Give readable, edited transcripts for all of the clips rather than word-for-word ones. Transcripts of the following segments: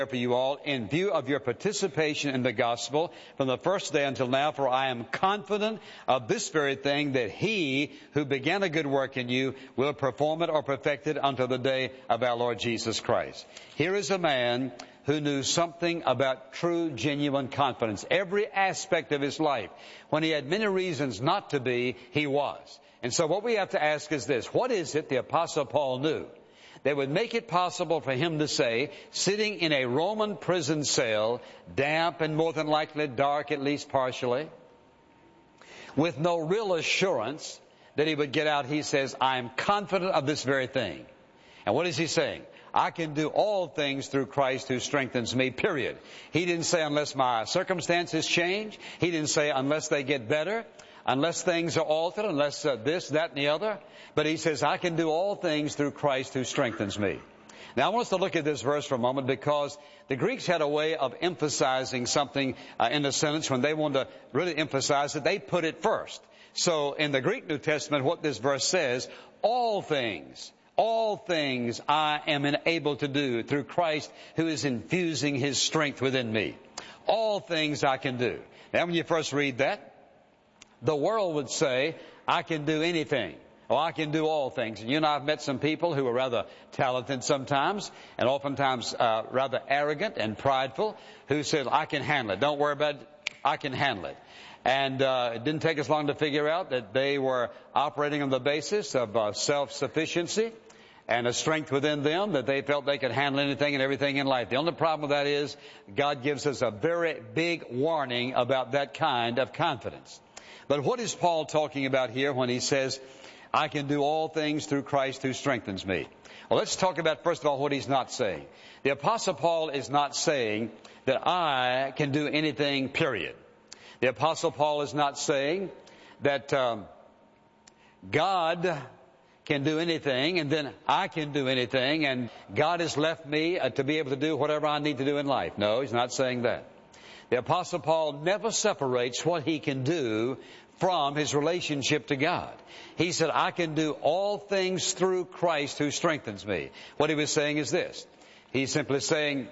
for you all in view of your participation in the gospel from the first day until now, for I am confident of this very thing, that he who began a good work in you will perform it or perfect it until the day of our Lord Jesus Christ. Here is a man who knew something about true, genuine confidence. Every aspect of his life, when he had many reasons not to be, he was. And so what we have to ask is this: what is it the Apostle Paul knew that would make it possible for him to say, sitting in a Roman prison cell, damp and more than likely dark, at least partially, with no real assurance that he would get out, he says, I am confident of this very thing. And what is he saying? I can do all things through Christ who strengthens me, period. He didn't say unless my circumstances change. He didn't say unless they get better, unless things are altered, unless this, that, and the other. But he says, I can do all things through Christ who strengthens me. Now, I want us to look at this verse for a moment, because the Greeks had a way of emphasizing something in a sentence. When they wanted to really emphasize it, they put it first. So in the Greek New Testament, what this verse says, all things I am able to do through Christ who is infusing his strength within me. All things I can do. Now, when you first read that, the world would say, I can do anything. Oh, I can do all things. And you and I have met some people who are rather talented sometimes, and oftentimes rather arrogant and prideful, who said, I can handle it. Don't worry about it. I can handle it. And it didn't take us long to figure out that they were operating on the basis of self-sufficiency and a strength within them, that they felt they could handle anything and everything in life. The only problem with that is God gives us a very big warning about that kind of confidence. But what is Paul talking about here when he says, I can do all things through Christ who strengthens me? Well, let's talk about, first of all, what he's not saying. The Apostle Paul is not saying that I can do anything, period. The Apostle Paul is not saying that God can do anything and then I can do anything and God has left me to be able to do whatever I need to do in life. No, he's not saying that. The Apostle Paul never separates what he can do from his relationship to God. He said, I can do all things through Christ who strengthens me. What he was saying is this. He's simply saying,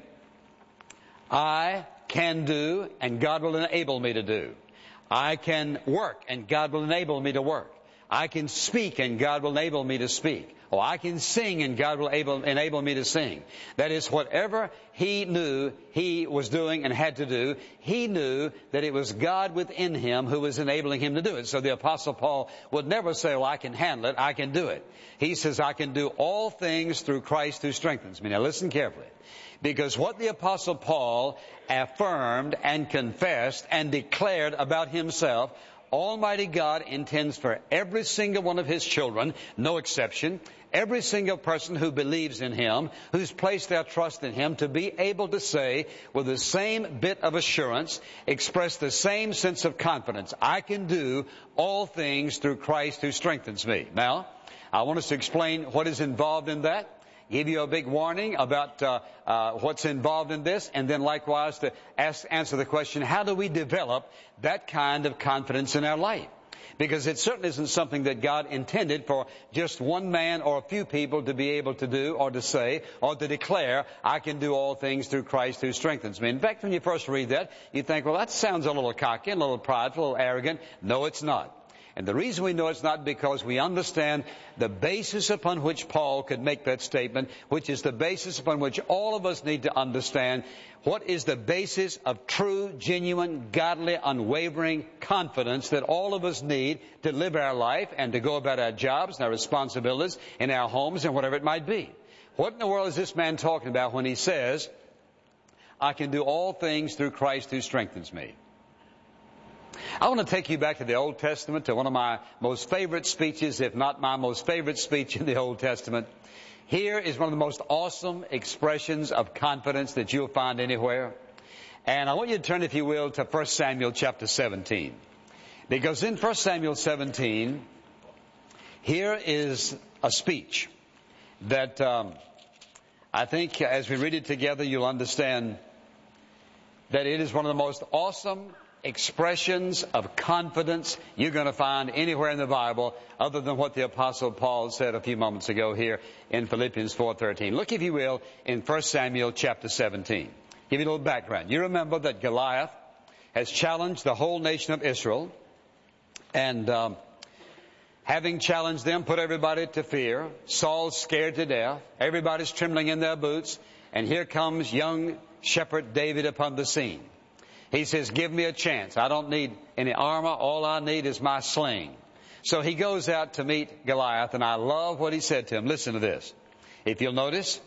I can do and God will enable me to do. I can work and God will enable me to work. I can speak and God will enable me to speak. Oh, I can sing and God will enable me to sing. That is, whatever he knew he was doing and had to do, he knew that it was God within him who was enabling him to do it. So the Apostle Paul would never say, well, I can handle it, I can do it. He says, I can do all things through Christ who strengthens me. Now listen carefully. Because what the Apostle Paul affirmed and confessed and declared about himself, Almighty God intends for every single one of his children, no exception, every single person who believes in him, who's placed their trust in him, to be able to say with the same bit of assurance, express the same sense of confidence, I can do all things through Christ who strengthens me. Now, I want us to explain what is involved in that, give you a big warning about what's involved in this, and then likewise to answer the question, how do we develop that kind of confidence in our life? Because it certainly isn't something that God intended for just one man or a few people to be able to do or to say or to declare, I can do all things through Christ who strengthens me. In fact, when you first read that, you think, well, that sounds a little cocky, a little prideful, a little arrogant. No, it's not. And the reason we know it's not because we understand the basis upon which Paul could make that statement, which is the basis upon which all of us need to understand what is the basis of true, genuine, godly, unwavering confidence that all of us need to live our life and to go about our jobs and our responsibilities in our homes and whatever it might be. What in the world is this man talking about when he says, I can do all things through Christ who strengthens me? I want to take you back to the Old Testament, to one of my most favorite speeches, if not my most favorite speech in the Old Testament. Here is one of the most awesome expressions of confidence that you'll find anywhere. And I want you to turn, if you will, to 1 Samuel chapter 17. Because in 1 Samuel 17, here is a speech that I think as we read it together, you'll understand that it is one of the most awesome expressions of confidence you're going to find anywhere in the Bible other than what the Apostle Paul said a few moments ago here in Philippians 4:13. Look, if you will, in 1 Samuel chapter 17. Give you a little background. You remember that Goliath has challenged the whole nation of Israel, and having challenged them, put everybody to fear. Saul's scared to death. Everybody's trembling in their boots. And here comes young shepherd David upon the scene. He says, give me a chance. I don't need any armor. All I need is my sling. So he goes out to meet Goliath, and I love what he said to him. Listen to this. If you'll notice,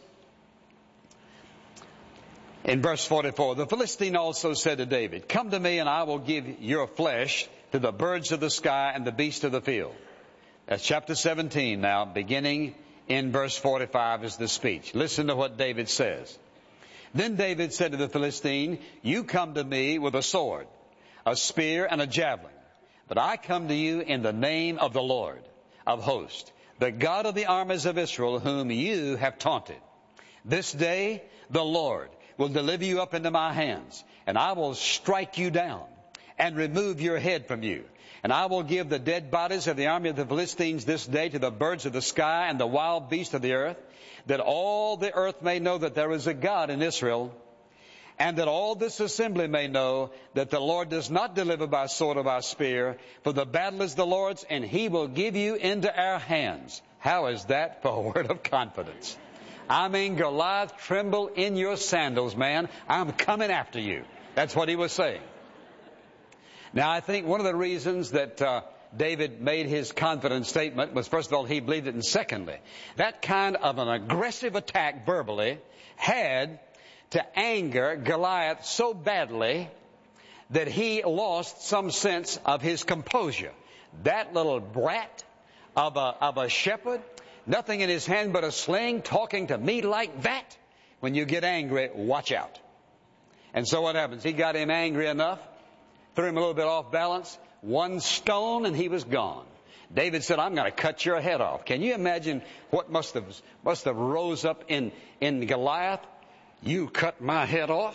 in verse 44, the Philistine also said to David, come to me and I will give your flesh to the birds of the sky and the beasts of the field. That's chapter 17 now, beginning in verse 45 is the speech. Listen to what David says. Then David said to the Philistine, you come to me with a sword, a spear, and a javelin. But I come to you in the name of the Lord of hosts, the God of the armies of Israel, whom you have taunted. This day the Lord will deliver you up into my hands, and I will strike you down and remove your head from you. And I will give the dead bodies of the army of the Philistines this day to the birds of the sky and the wild beasts of the earth, that all the earth may know that there is a God in Israel, and that all this assembly may know that the Lord does not deliver by sword or by spear, for the battle is the Lord's, and he will give you into our hands. How is that for a word of confidence? I mean, Goliath, tremble in your sandals, man. I'm coming after you. That's what he was saying. Now, I think one of the reasons that David made his confident statement was, first of all, he believed it, and secondly, that kind of an aggressive attack verbally had to anger Goliath so badly that he lost some sense of his composure. That little brat of a shepherd, nothing in his hand but a sling, talking to me like that. When you get angry, watch out. And so what happens? He got him angry enough, threw him a little bit off balance, one stone, and he was gone. David said, I'm going to cut your head off. Can you imagine what must have rose up in Goliath? You cut my head off?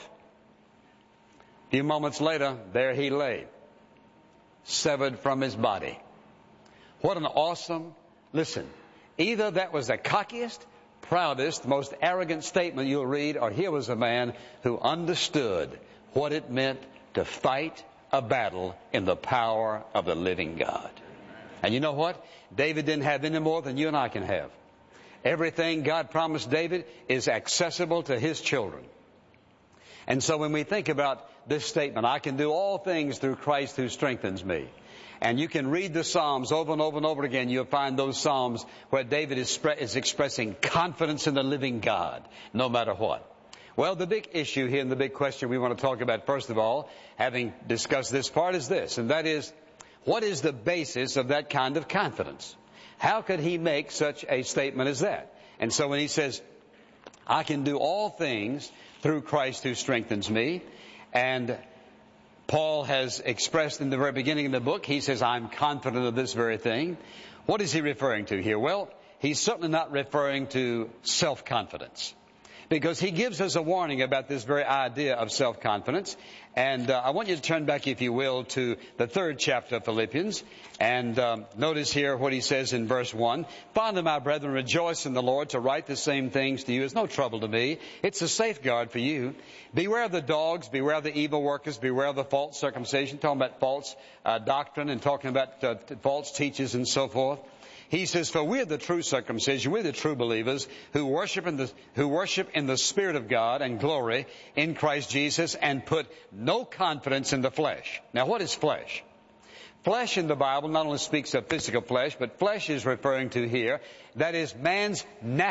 A few moments later, there he lay, severed from his body. What an awesome, listen, either that was the cockiest, proudest, most arrogant statement you'll read, or here was a man who understood what it meant to fight a battle in the power of the living God. And you know what? David didn't have any more than you and I can have. Everything God promised David is accessible to his children. And so when we think about this statement, I can do all things through Christ who strengthens me. And you can read the Psalms over and over and over again. You'll find those Psalms where David is expressing confidence in the living God, no matter what. Well, the big issue here and the big question we want to talk about, first of all, having discussed this part, is this, and that is, what is the basis of that kind of confidence? How could he make such a statement as that? And so when he says, I can do all things through Christ who strengthens me, and Paul has expressed in the very beginning of the book, he says, I'm confident of this very thing. What is he referring to here? Well, he's certainly not referring to self-confidence, because he gives us a warning about this very idea of self-confidence. And I want you to turn back, if you will, to the 3rd chapter of Philippians. And notice here what he says in verse 1. Finally, my brethren, rejoice in the Lord. To write the same things to you is no trouble to me. It's a safeguard for you. Beware of the dogs, beware of the evil workers, beware of the false circumcision. Talking about false doctrine and talking about false teachers and so forth. He says, for we're the true circumcision, we're the true believers who worship in the Spirit of God and glory in Christ Jesus and put no confidence in the flesh. Now, what is flesh? Flesh in the Bible not only speaks of physical flesh, but flesh is referring to here, that is man's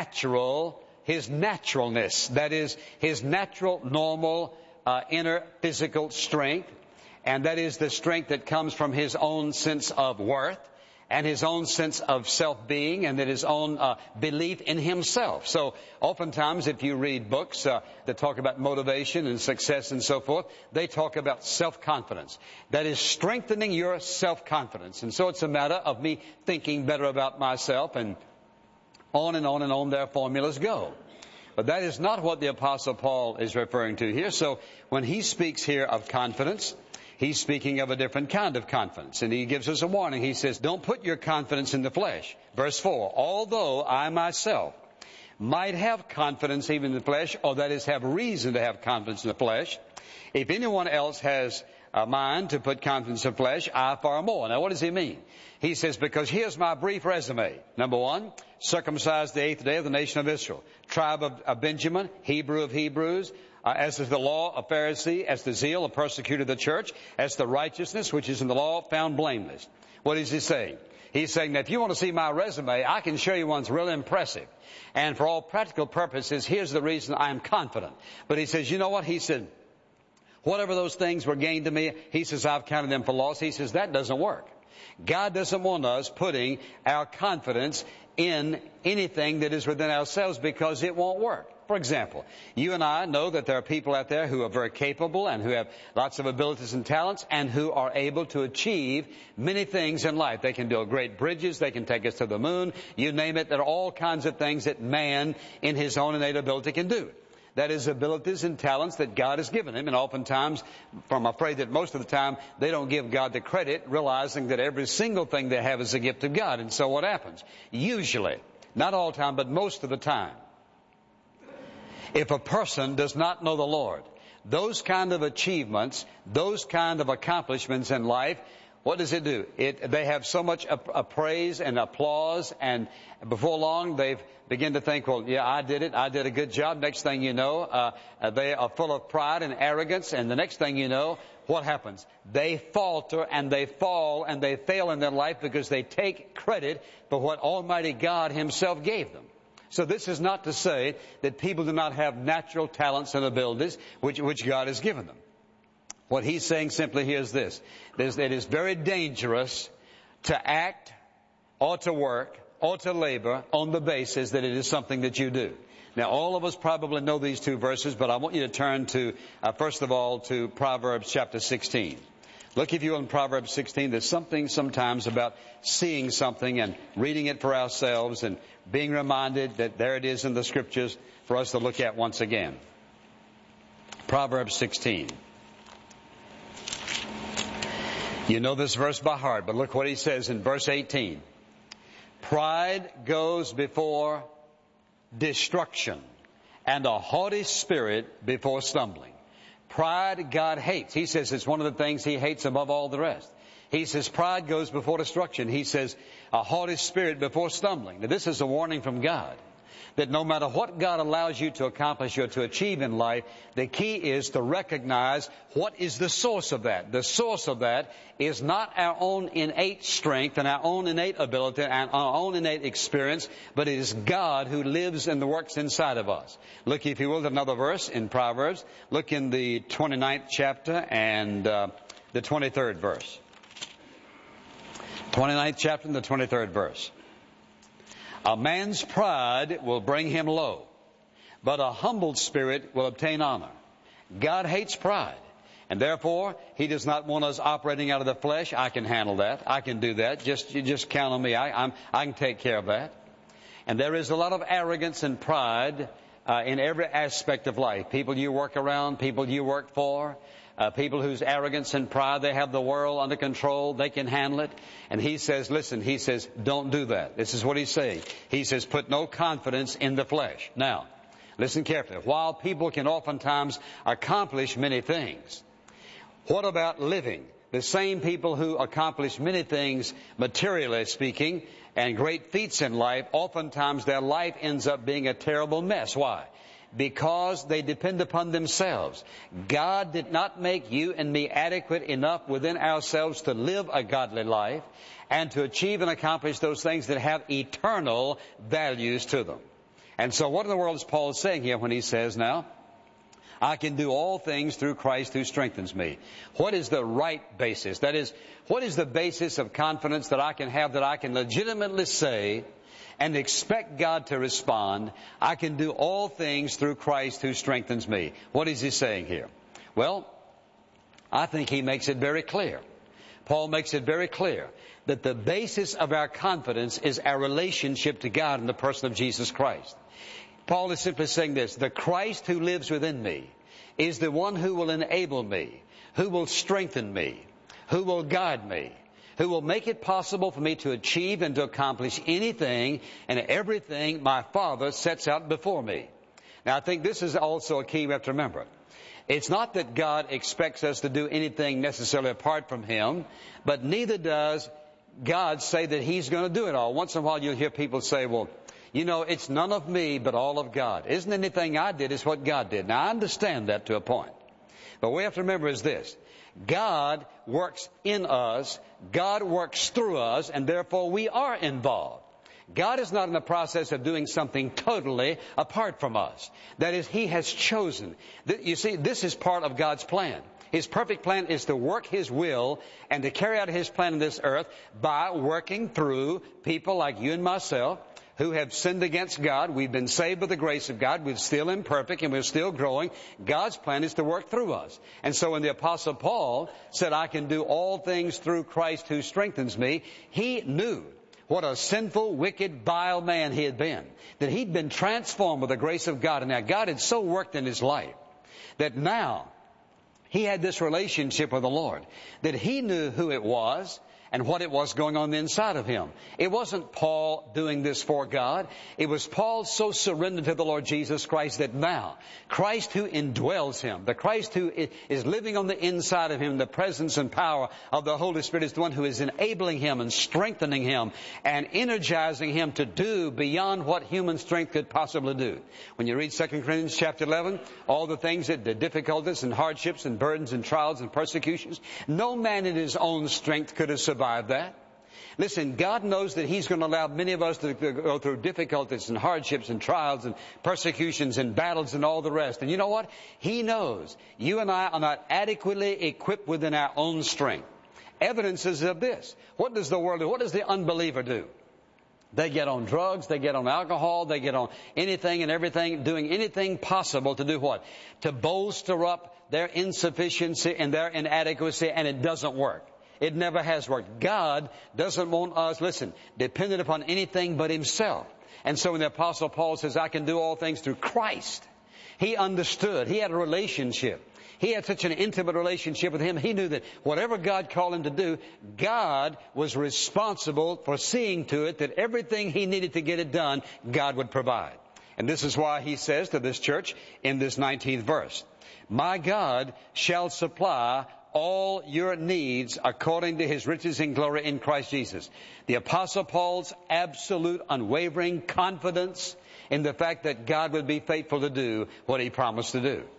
his naturalness, that is his natural, normal, inner physical strength, and that is the strength that comes from his own sense of worth, and his own sense of self-being, and that his own belief in himself. So oftentimes if you read books that talk about motivation and success and so forth, they talk about self-confidence. That is strengthening your self-confidence. And so it's a matter of me thinking better about myself, and on their formulas go. But that is not what the Apostle Paul is referring to here. So when he speaks here of confidence, he's speaking of a different kind of confidence. And he gives us a warning. He says, don't put your confidence in the flesh. Verse 4, although I myself might have confidence even in the flesh, or that is, have reason to have confidence in the flesh, if anyone else has a mind to put confidence in the flesh, I far more. Now what does he mean? He says, because here's my brief resume. Number one, circumcised the 8th day of the nation of Israel. Tribe of Benjamin, Hebrew of Hebrews. As to the law, a Pharisee. As to zeal, a persecutor of the church. As to righteousness, which is in the law, found blameless. What is he saying? He's saying that if you want to see my resume, I can show you one that's really impressive. And for all practical purposes, here's the reason I'm confident. But he says, you know what? He said, whatever those things were gained to me, he says, I've counted them for loss. He says, that doesn't work. God doesn't want us putting our confidence in anything that is within ourselves, because it won't work. For example, you and I know that there are people out there who are very capable and who have lots of abilities and talents and who are able to achieve many things in life. They can build great bridges. They can take us to the moon. You name it. There are all kinds of things that man in his own innate ability can do. That is abilities and talents that God has given him. And oftentimes, I'm afraid that most of the time, they don't give God the credit, realizing that every single thing they have is a gift of God. And so what happens? Usually, not all the time, but most of the time, if a person does not know the Lord, those kind of achievements, those kind of accomplishments in life, what does it do? They have so much praise and applause, and before long they begin to think, well, yeah, I did it. I did a good job. Next thing you know, they are full of pride and arrogance, and the next thing you know, what happens? They falter and they fall and they fail in their life because they take credit for what Almighty God Himself gave them. So this is not to say that people do not have natural talents and abilities which God has given them. What he's saying simply here is this. It is very dangerous to act or to work or to labor on the basis that it is something that you do. Now, all of us probably know these two verses, but I want you to turn to, first of all, to Proverbs chapter 16. Look, if you will, in Proverbs 16, there's something sometimes about seeing something and reading it for ourselves and being reminded that there it is in the Scriptures for us to look at once again. Proverbs 16. You know this verse by heart, but look what he says in verse 18. Pride goes before destruction, and a haughty spirit before stumbling. Pride God hates. He says it's one of the things He hates above all the rest. He says pride goes before destruction. He says a haughty spirit before stumbling. Now this is a warning from God, that no matter what God allows you to accomplish or to achieve in life, the key is to recognize what is the source of that. The source of that is not our own innate strength and our own innate ability and our own innate experience, but it is God who lives and works inside of us. Look, if you will, at another verse in Proverbs. Look in the 29th chapter and the 23rd verse. 29th chapter and the 23rd verse. A man's pride will bring him low, but a humbled spirit will obtain honor. God hates pride, and therefore He does not want us operating out of the flesh. I can handle that. I can do that. You just count on me. I can take care of that. And there is a lot of arrogance and pride in every aspect of life. People you work around, people you work for. People whose arrogance and pride, they have the world under control, they can handle it. And he says, listen, he says, don't do that. This is what he's saying. He says, put no confidence in the flesh. Now, listen carefully. While people can oftentimes accomplish many things, what about living? The same people who accomplish many things, materially speaking, and great feats in life, oftentimes their life ends up being a terrible mess. Why? Because they depend upon themselves. God did not make you and me adequate enough within ourselves to live a godly life and to achieve and accomplish those things that have eternal values to them. And so what in the world is Paul saying here when he says, now, I can do all things through Christ who strengthens me? What is the right basis? That is, what is the basis of confidence that I can have, that I can legitimately say and expect God to respond, I can do all things through Christ who strengthens me? What is he saying here? Well, I think he makes it very clear. Paul makes it very clear that the basis of our confidence is our relationship to God in the person of Jesus Christ. Paul is simply saying this: the Christ who lives within me is the one who will enable me, who will strengthen me, who will guide me, who will make it possible for me to achieve and to accomplish anything and everything my Father sets out before me. Now, I think this is also a key we have to remember. It's not that God expects us to do anything necessarily apart from Him, but neither does God say that He's going to do it all. Once in a while you'll hear people say, well, you know, it's none of me but all of God. Isn't anything I did, it's what God did. Now, I understand that to a point. But what we have to remember is this: God works in us, God works through us, and therefore we are involved. God is not in the process of doing something totally apart from us. That is, He has chosen. You see, this is part of God's plan. His perfect plan is to work His will and to carry out His plan on this earth by working through people like you and myself who have sinned against God. We've been saved by the grace of God. We're still imperfect and we're still growing. God's plan is to work through us. And so when the Apostle Paul said, I can do all things through Christ who strengthens me, he knew what a sinful, wicked, vile man he had been. That he'd been transformed by the grace of God. And now God had so worked in his life that now he had this relationship with the Lord, that he knew who it was and what it was going on the inside of him. It wasn't Paul doing this for God. It was Paul so surrendered to the Lord Jesus Christ that now Christ who indwells him, the Christ who is living on the inside of him, the presence and power of the Holy Spirit is the one who is enabling him and strengthening him and energizing him to do beyond what human strength could possibly do. When you read 2 Corinthians chapter 11, all the things that the difficulties and hardships and burdens and trials and persecutions, no man in his own strength could have survived that. Listen, God knows that He's going to allow many of us to go through difficulties and hardships and trials and persecutions and battles and all the rest. And you know what? He knows you and I are not adequately equipped within our own strength. Evidences of this. What does the world do? What does the unbeliever do? They get on drugs, they get on alcohol, they get on anything and everything, doing anything possible to do what? To bolster up their insufficiency and their inadequacy, and it doesn't work. It never has worked. God doesn't want us, listen, dependent upon anything but Himself. And so when the Apostle Paul says, I can do all things through Christ, he understood. He had a relationship. He had such an intimate relationship with Him. He knew that whatever God called him to do, God was responsible for seeing to it that everything he needed to get it done, God would provide. And this is why he says to this church in this 19th verse, my God shall supply all your needs according to His riches in glory in Christ Jesus. The Apostle Paul's absolute unwavering confidence in the fact that God would be faithful to do what He promised to do.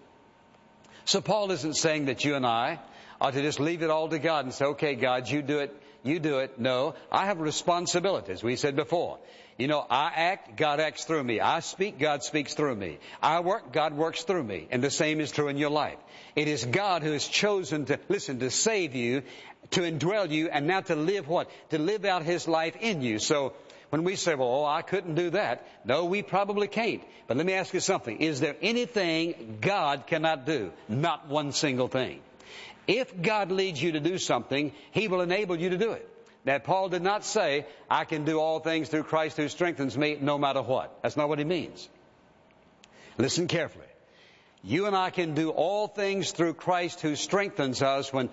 So Paul isn't saying that you and I ought to just leave it all to God and say, okay, God, you do it, you do it. No, I have responsibilities. We said before, you know, I act, God acts through me. I speak, God speaks through me. I work, God works through me. And the same is true in your life. It is God who has chosen to, listen, to save you, to indwell you, and now to live what? To live out His life in you. So when we say, well, I couldn't do that. No, we probably can't. But let me ask you something. Is there anything God cannot do? Not one single thing. If God leads you to do something, He will enable you to do it. Now, Paul did not say, I can do all things through Christ who strengthens me no matter what. That's not what he means. Listen carefully. You and I can do all things through Christ who strengthens us when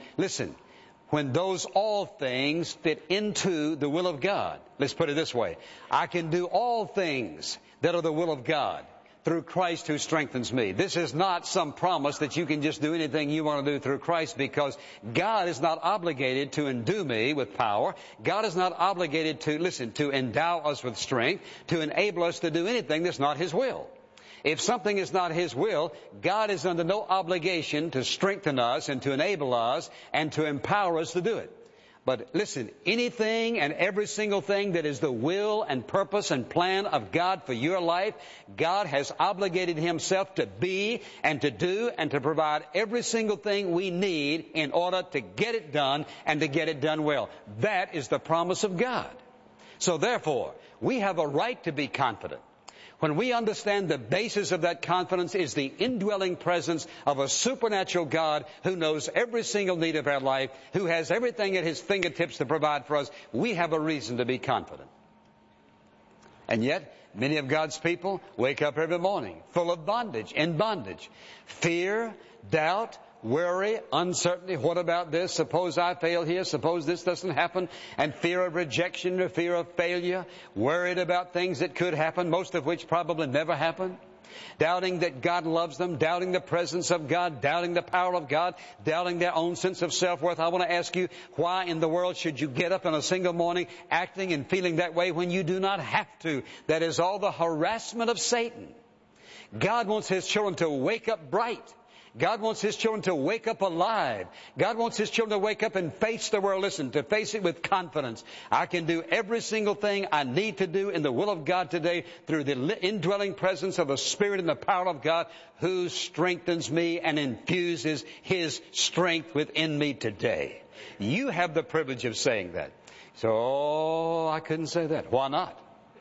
those all things fit into the will of God. Let's put it this way. I can do all things that are the will of God through Christ who strengthens me. This is not some promise that you can just do anything you want to do through Christ, because God is not obligated to endue me with power. God is not obligated to endow us with strength, to enable us to do anything that's not His will. If something is not His will, God is under no obligation to strengthen us and to enable us and to empower us to do it. But listen, anything and every single thing that is the will and purpose and plan of God for your life, God has obligated Himself to be and to do and to provide every single thing we need in order to get it done and to get it done well. That is the promise of God. So therefore, we have a right to be confident. When we understand the basis of that confidence is the indwelling presence of a supernatural God who knows every single need of our life, who has everything at His fingertips to provide for us, we have a reason to be confident. And yet, Many of God's people wake up every morning full of bondage, in bondage. Fear, doubt, worry, uncertainty. What about this? Suppose I fail here. Suppose this doesn't happen. And fear of rejection or fear of failure. Worried about things that could happen, most of which probably never happen. Doubting that God loves them, doubting the presence of God, doubting the power of God, doubting their own sense of self-worth. I want to ask you, why in the world should you get up in a single morning acting and feeling that way when you do not have to? That is all the harassment of Satan. God wants His children to wake up bright. God wants His children to wake up alive. God wants His children to wake up and face the world. Listen, to face it with confidence. I can do every single thing I need to do in the will of God today through the indwelling presence of the Spirit and the power of God who strengthens me and infuses His strength within me today. You have the privilege of saying that. So, I couldn't say that. Why not?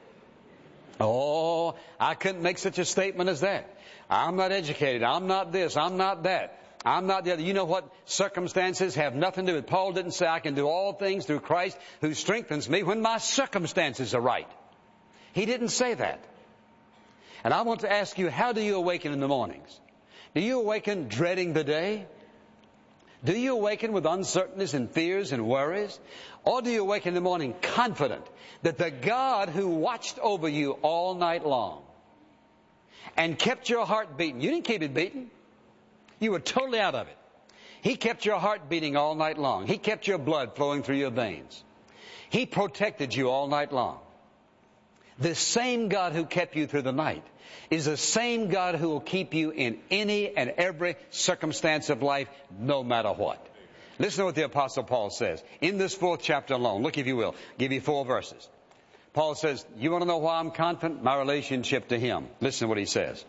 Oh, I couldn't make such a statement as that. I'm not educated. I'm not this. I'm not that. I'm not the other. You know what? Circumstances have nothing to do with it. Paul didn't say I can do all things through Christ who strengthens me when my circumstances are right. He didn't say that. And I want to ask you, how do you awaken in the mornings? Do you awaken dreading the day? Do you awaken with uncertainties and fears and worries? Or do you awaken in the morning confident that the God who watched over you all night long and kept your heart beating — you didn't keep it beating. You were totally out of it. He kept your heart beating all night long. He kept your blood flowing through your veins. He protected you all night long. The same God who kept you through the night is the same God who will keep you in any and every circumstance of life, no matter what. Listen to what the Apostle Paul says. In this 4th chapter alone, look if you will, give you 4 verses. Paul says, you want to know why I'm confident? My relationship to Him. Listen to what he says.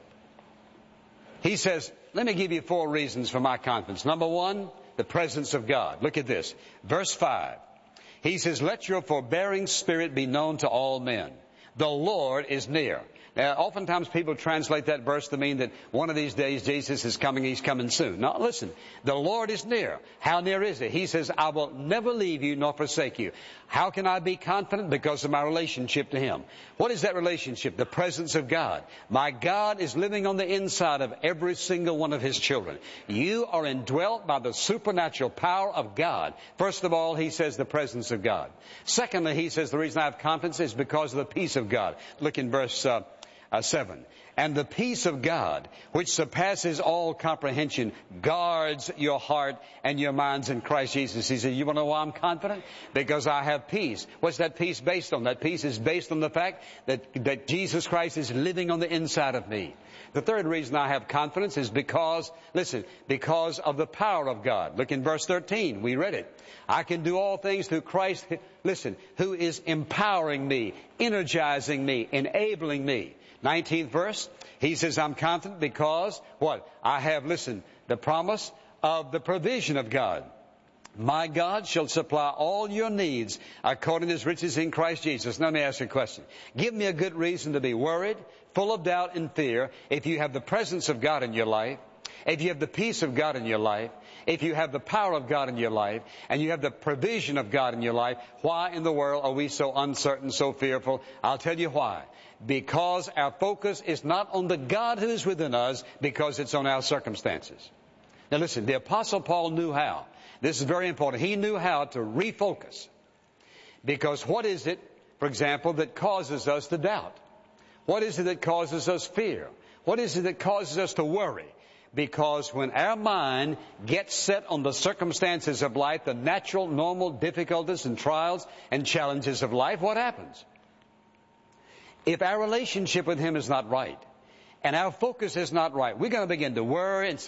He says, let me give you 4 reasons for my confidence. Number 1, the presence of God. Look at this. Verse 5. He says, let your forbearing spirit be known to all men. The Lord is near. Now, oftentimes people translate that verse to mean that one of these days Jesus is coming, He's coming soon. Now listen, the Lord is near. How near is He? He says, I will never leave you nor forsake you. How can I be confident? Because of my relationship to Him. What is that relationship? The presence of God. My God is living on the inside of every single one of His children. You are indwelt by the supernatural power of God. First of all, He says the presence of God. Secondly, He says the reason I have confidence is because of the peace of God. Look in verse 7. And the peace of God, which surpasses all comprehension, guards your heart and your minds in Christ Jesus. He said, you want to know why I'm confident? Because I have peace. What's that peace based on? That peace is based on the fact that Jesus Christ is living on the inside of me. The third reason I have confidence is because of the power of God. Look in verse 13. We read it. I can do all things through Christ, who is empowering me, energizing me, enabling me. 19th verse, he says, I'm confident because, what? I have, the promise of the provision of God. My God shall supply all your needs according to His riches in Christ Jesus. Now, let me ask you a question. Give me a good reason to be worried, full of doubt and fear, if you have the presence of God in your life, if you have the peace of God in your life, if you have the power of God in your life, and you have the provision of God in your life. Why in the world are we so uncertain, so fearful? I'll tell you why. Because our focus is not on the God who is within us, because it's on our circumstances. Now listen, the Apostle Paul knew how. This is very important. He knew how to refocus. Because what is it, for example, that causes us to doubt? What is it that causes us fear? What is it that causes us to worry? Because when our mind gets set on the circumstances of life, the natural, normal difficulties and trials and challenges of life, what happens? If our relationship with Him is not right, and our focus is not right, we're going to begin to worry and say,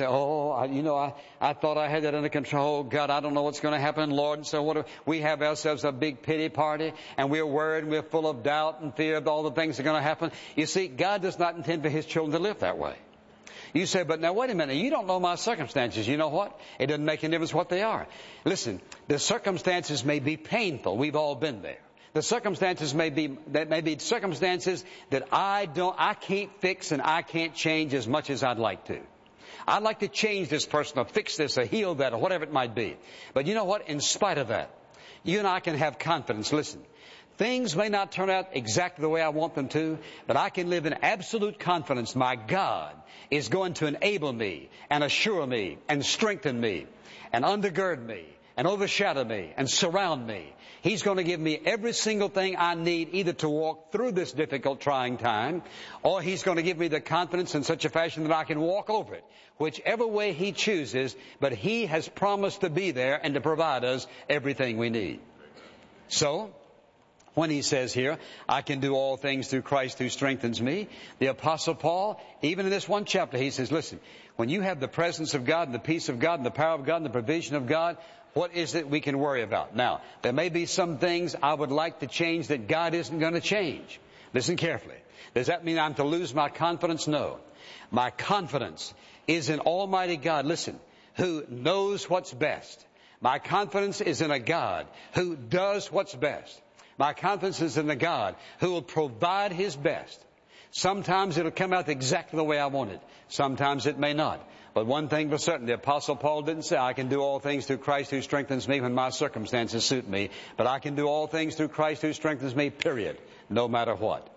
I thought I had that under control. God, I don't know what's going to happen, Lord. And so we have ourselves a big pity party, and we're worried, and we're full of doubt and fear of all the things that are going to happen. You see, God does not intend for His children to live that way. You say, but now wait a minute, you don't know my circumstances. You know what? It doesn't make any difference what they are. Listen, the circumstances may be painful. We've all been there. The circumstances may be circumstances that I can't fix and I can't change as much as I'd like to. I'd like to change this person or fix this or heal that or whatever it might be. But you know what? In spite of that, you and I can have confidence. Listen, Things may not turn out exactly the way I want them to, but I can live in absolute confidence my God is going to enable me and assure me and strengthen me and undergird me and overshadow me and surround me. He's going to give me every single thing I need either to walk through this difficult, trying time, or He's going to give me the confidence in such a fashion that I can walk over it, whichever way He chooses, but He has promised to be there and to provide us everything we need. So, when he says here, I can do all things through Christ who strengthens me, the Apostle Paul, even in this one chapter, he says, listen, when you have the presence of God and the peace of God and the power of God and the provision of God, what is it we can worry about? Now, there may be some things I would like to change that God isn't going to change. Listen carefully. Does that mean I'm to lose my confidence? No. My confidence is in Almighty God, listen, who knows what's best. My confidence is in a God who does what's best. My confidence is in a God who will provide His best. Sometimes it'll come out exactly the way I want it. Sometimes it may not. But one thing for certain, the Apostle Paul didn't say, I can do all things through Christ who strengthens me when my circumstances suit me. But I can do all things through Christ who strengthens me, period. No matter what.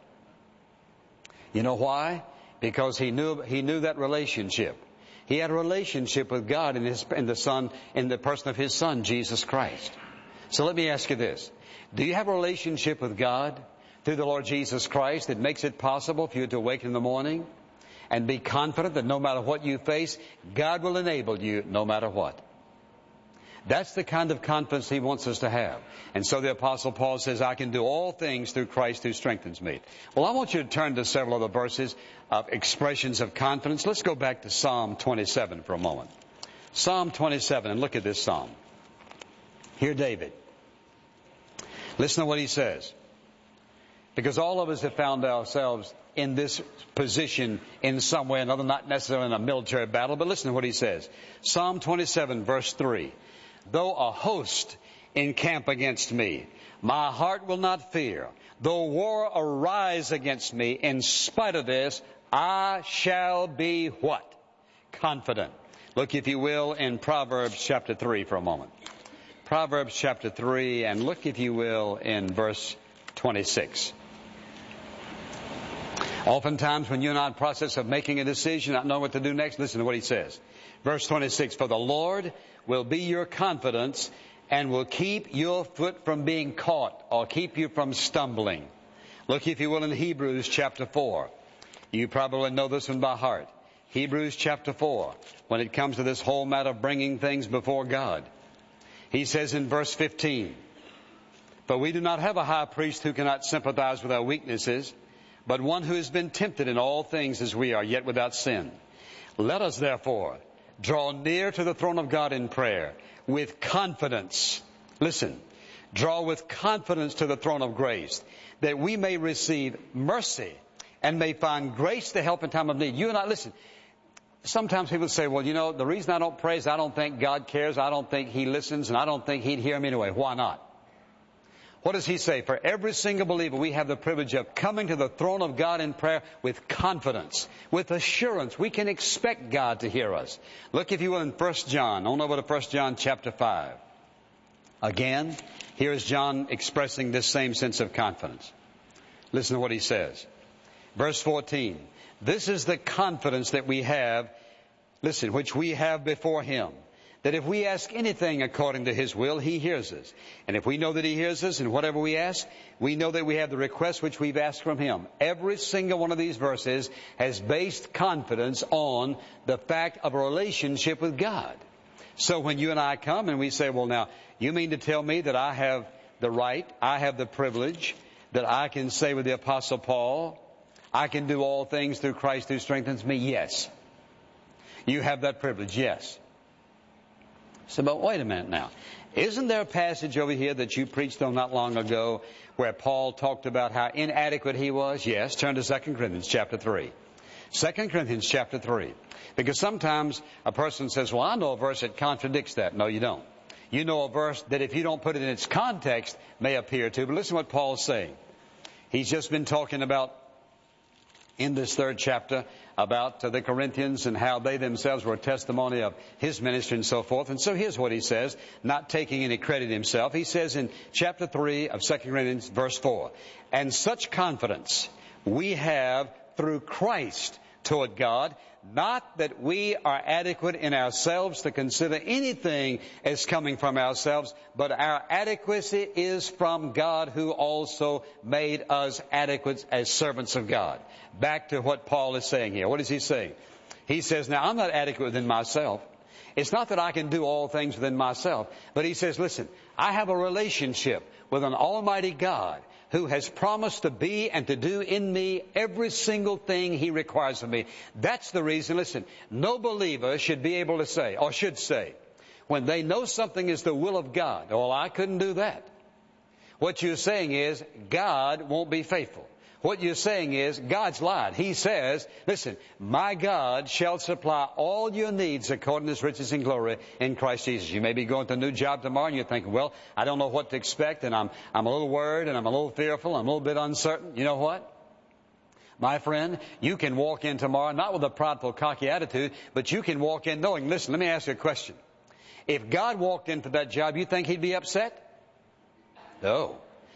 You know why? Because he knew that relationship. He had a relationship with God in the person of His Son, Jesus Christ. So let me ask you this. Do you have a relationship with God through the Lord Jesus Christ that makes it possible for you to wake in the morning and be confident that no matter what you face, God will enable you no matter what? That's the kind of confidence He wants us to have. And so the Apostle Paul says, I can do all things through Christ who strengthens me. Well, I want you to turn to several other verses of expressions of confidence. Let's go back to Psalm 27 for a moment. Psalm 27, and look at this psalm. Hear David. Listen to what he says. Because all of us have found ourselves in this position in some way or another, not necessarily in a military battle, but listen to what he says. Psalm 27, verse 3. Though a host encamp against me, my heart will not fear. Though war arise against me, in spite of this, I shall be what? Confident. Look, if you will, in Proverbs chapter 3 for a moment. Proverbs chapter 3, and look, if you will, in verse 26. Oftentimes when you're not in the process of making a decision, not knowing what to do next, listen to what he says. Verse 26, for the Lord will be your confidence and will keep your foot from being caught or keep you from stumbling. Look, if you will, in Hebrews chapter 4. You probably know this one by heart. Hebrews chapter 4, when it comes to this whole matter of bringing things before God. He says in verse 15, but we do not have a high priest who cannot sympathize with our weaknesses, but one who has been tempted in all things as we are, yet without sin. Let us therefore draw near to the throne of God in prayer with confidence. Listen, draw with confidence to the throne of grace, that we may receive mercy and may find grace to help in time of need. You and I, listen, sometimes people say, well, you know, the reason I don't pray is I don't think God cares, I don't think He listens, and I don't think He'd hear me anyway. Why not? What does He say? For every single believer, we have the privilege of coming to the throne of God in prayer with confidence, with assurance. We can expect God to hear us. Look, if you will, in 1 John. On over to 1 John chapter 5. Again, here is John expressing this same sense of confidence. Listen to what he says. Verse 14. This is the confidence that we have, listen, which we have before Him, that if we ask anything according to His will, He hears us. And if we know that He hears us in whatever we ask, we know that we have the request which we've asked from Him. Every single one of these verses has based confidence on the fact of a relationship with God. So when you and I come and we say, well, now, you mean to tell me that I have the right, I have the privilege, that I can say with the Apostle Paul, I can do all things through Christ who strengthens me? Yes. You have that privilege, yes. So, but wait a minute now. Isn't there a passage over here that you preached on not long ago where Paul talked about how inadequate he was? Yes. Turn to 2 Corinthians chapter 3. 2 Corinthians chapter 3. Because sometimes a person says, well, I know a verse that contradicts that. No, you don't. You know a verse that if you don't put it in its context may appear to. But listen to what Paul's saying. He's just been talking about in this 3rd chapter about the Corinthians and how they themselves were a testimony of his ministry and so forth. And so here's what he says, not taking any credit himself. He says in chapter 3 of 2 Corinthians, verse 4, "And such confidence we have through Christ toward God, not that we are adequate in ourselves to consider anything as coming from ourselves, but our adequacy is from God, who also made us adequate as servants of God." Back to what Paul is saying here. What is he saying? He says, now I'm not adequate within myself. It's not that I can do all things within myself, but he says, listen, I have a relationship with an almighty God who has promised to be and to do in me every single thing he requires of me. That's the reason, listen, no believer should be able to say, or should say, when they know something is the will of God, "Oh, I couldn't do that." What you're saying is, God won't be faithful. What you're saying is, God's lied. He says, listen, my God shall supply all your needs according to his riches and glory in Christ Jesus. You may be going to a new job tomorrow and you're thinking, well, I don't know what to expect, and I'm a little worried, and I'm a little fearful, I'm a little bit uncertain. You know what? My friend, you can walk in tomorrow, not with a prideful, cocky attitude, but you can walk in knowing, listen, let me ask you a question. If God walked into that job, you think he'd be upset? No.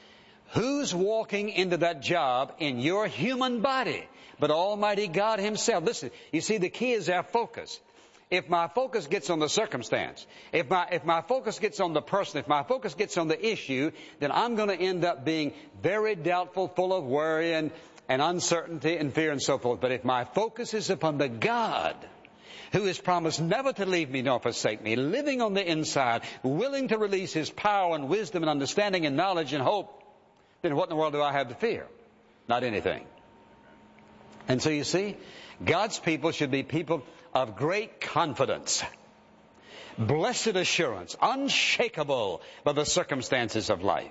Who's walking into that job in your human body but Almighty God himself? Listen, you see, the key is our focus. If my focus gets on the circumstance, if my focus gets on the person, if my focus gets on the issue, then I'm going to end up being very doubtful, full of worry and uncertainty and fear and so forth. But if my focus is upon the God who has promised never to leave me nor forsake me, living on the inside, willing to release his power and wisdom and understanding and knowledge and hope, then what in the world do I have to fear? Not anything. And so you see, God's people should be people of great confidence, blessed assurance, unshakable by the circumstances of life.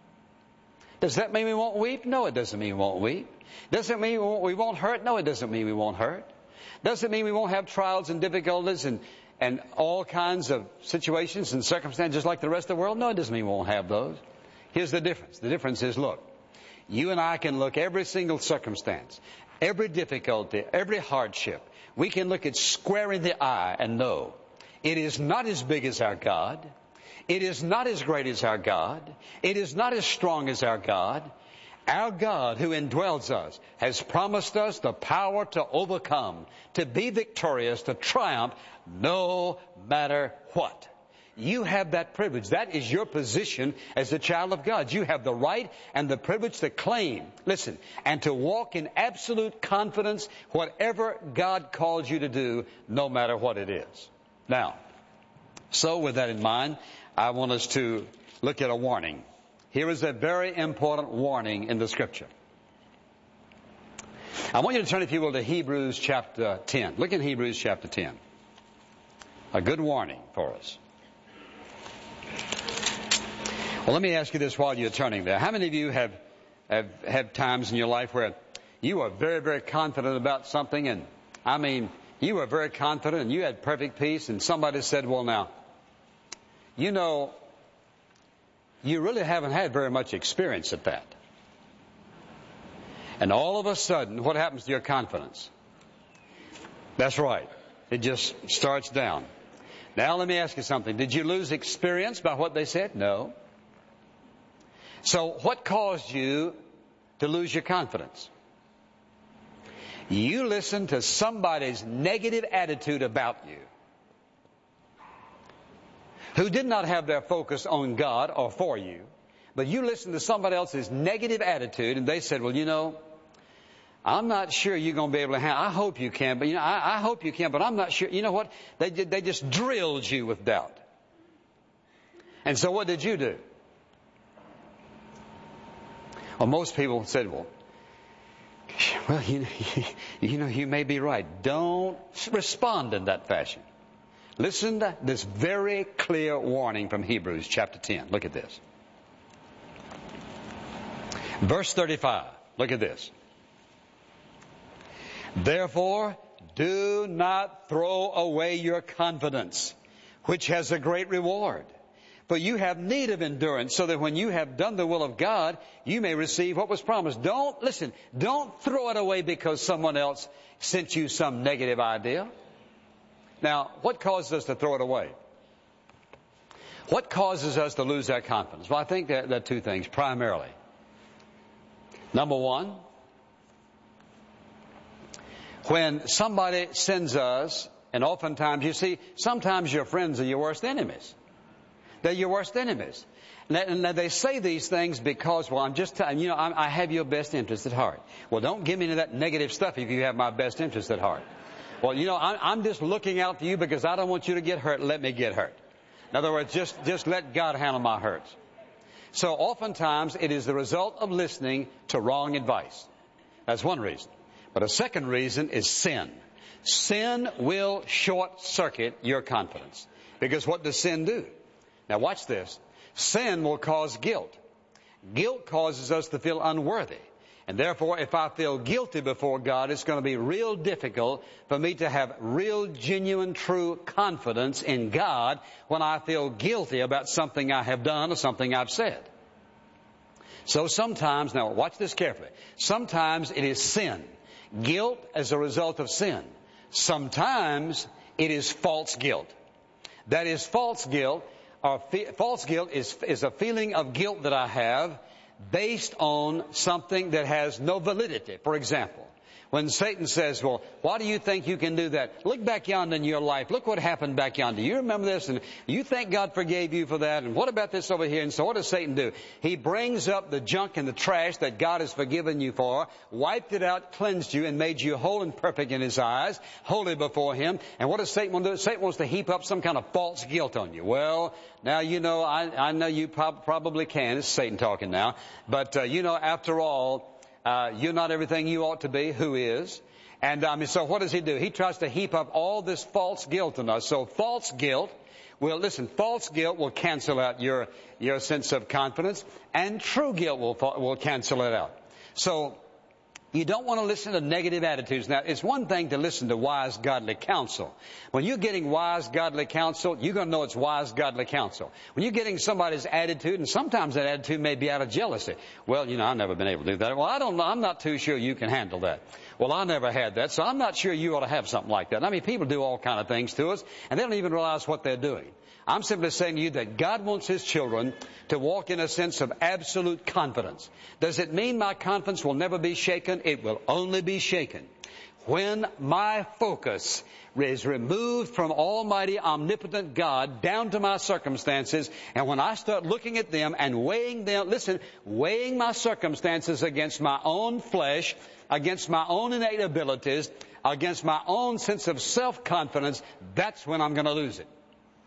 Does that mean we won't weep? No, it doesn't mean we won't weep. Does it mean we won't hurt? No, it doesn't mean we won't hurt. Does it mean we won't have trials and difficulties and all kinds of situations and circumstances like the rest of the world? No, it doesn't mean we won't have those. Here's the difference. The difference is, look, you and I can look every single circumstance, every difficulty, every hardship. We can look it square in the eye and know it is not as big as our God. It is not as great as our God. It is not as strong as our God. Our God who indwells us has promised us the power to overcome, to be victorious, to triumph no matter what. You have that privilege. That is your position as a child of God. You have the right and the privilege to claim, listen, and to walk in absolute confidence whatever God calls you to do, no matter what it is. Now, so with that in mind, I want us to look at a warning. Here is a very important warning in the Scripture. I want you to turn, if you will, to Hebrews chapter 10. Look in Hebrews chapter 10. A good warning for us. Well, let me ask you this while you're turning there. How many of you have had times in your life where you were very, very confident about something, and I mean, you were very confident and you had perfect peace, and somebody said, well, now, you know, you really haven't had very much experience at that. And all of a sudden, what happens to your confidence? That's right. It just starts down. Now, let me ask you something. Did you lose experience by what they said? No. So what caused you to lose your confidence? You listened to somebody's negative attitude about you, who did not have their focus on God or for you, but you listened to somebody else's negative attitude, and they said, well, you know, I'm not sure you're going to be able to handle it. I hope you can, but I hope you can, but I'm not sure. You know what? They just drilled you with doubt. And so what did you do? Well, most people said, well, you may be right. Don't respond in that fashion. Listen to this very clear warning from Hebrews chapter 10. Look at this. Verse 35. Look at this. Therefore, do not throw away your confidence, which has a great reward. But you have need of endurance, so that when you have done the will of God, you may receive what was promised. Don't throw it away because someone else sent you some negative idea. Now, what causes us to throw it away? What causes us to lose our confidence? Well, I think there are two things, primarily. Number one, when somebody sends us, and oftentimes, you see, sometimes your friends are your worst enemies. They're your worst enemies. Now they say these things because, well, I'm just telling you, I have your best interest at heart. Well, don't give me any of that negative stuff if you have my best interest at heart. Well, I'm just looking out for you because I don't want you to get hurt. Let me get hurt. In other words, just let God handle my hurts. So oftentimes it is the result of listening to wrong advice. That's one reason. But a second reason is sin. Sin will short circuit your confidence. Because what does sin do? Now watch this. Sin will cause guilt. Guilt causes us to feel unworthy. And therefore, if I feel guilty before God, it's going to be real difficult for me to have real, genuine, true confidence in God when I feel guilty about something I have done or something I've said. So sometimes, now watch this carefully, sometimes it is sin. Guilt as a result of sin. Sometimes it is false guilt. That is, false guilt is a feeling of guilt that I have based on something that has no validity. For example, when Satan says, well, why do you think you can do that? Look back yonder in your life. Look what happened back yonder. You remember this? And you think God forgave you for that? And what about this over here? And so what does Satan do? He brings up the junk and the trash that God has forgiven you for, wiped it out, cleansed you, and made you whole and perfect in His eyes, holy before Him. And what does Satan want to do? Satan wants to heap up some kind of false guilt on you. Well, now, I know you probably can. It's Satan talking now. But, after all, you're not everything you ought to be. Who is? And so what does he do? He tries to heap up all this false guilt on us. So false guilt will cancel out your sense of confidence, and true guilt will cancel it out. So you don't want to listen to negative attitudes. Now, it's one thing to listen to wise, godly counsel. When you're getting wise, godly counsel, you're going to know it's wise, godly counsel. When you're getting somebody's attitude, and sometimes that attitude may be out of jealousy. Well, I've never been able to do that. Well, I don't know. I'm not too sure you can handle that. Well, I never had that, so I'm not sure you ought to have something like that. I mean, people do all kind of things to us, and they don't even realize what they're doing. I'm simply saying to you that God wants His children to walk in a sense of absolute confidence. Does it mean my confidence will never be shaken? It will only be shaken when my focus is removed from Almighty, omnipotent God down to my circumstances, and when I start looking at them and weighing my circumstances against my own flesh, against my own innate abilities, against my own sense of self-confidence, that's when I'm going to lose it.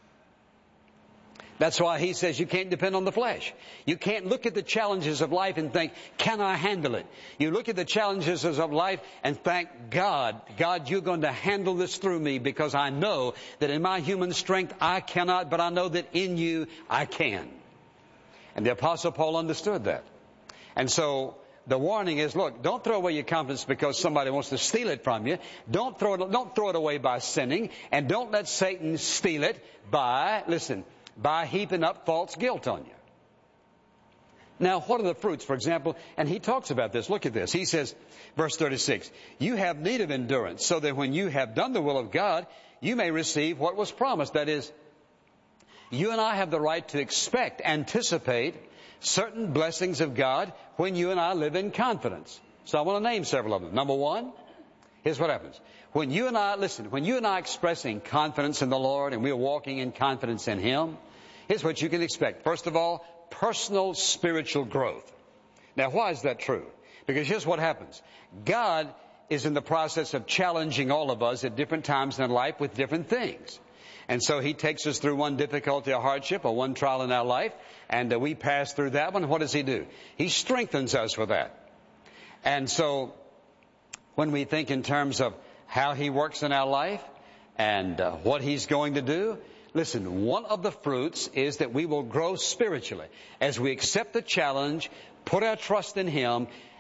That's why he says you can't depend on the flesh. You can't look at the challenges of life and think, can I handle it? You look at the challenges of life and thank God, you're going to handle this through me, because I know that in my human strength I cannot, but I know that in you I can. And the Apostle Paul understood that. And so the warning is, look, don't throw away your confidence because somebody wants to steal it from you. Don't throw it away by sinning, and don't let Satan steal it by heaping up false guilt on you. Now, what are the fruits, for example? And he talks about this. Look at this. He says, verse 36, you have need of endurance, so that when you have done the will of God, you may receive what was promised. That is, you and I have the right to anticipate certain blessings of God when you and I live in confidence. So I want to name several of them. Number one, here's what happens. When you and I expressing confidence in the Lord, and we're walking in confidence in Him, here's what you can expect. First of all, personal spiritual growth. Now, why is that true? Because here's what happens. God is in the process of challenging all of us at different times in life with different things. And so He takes us through one difficulty or hardship or one trial in our life, and we pass through that one. What does He do? He strengthens us with that. And so when we think in terms of how He works in our life and what He's going to do, listen, one of the fruits is that we will grow spiritually as we accept the challenge, put our trust in Him,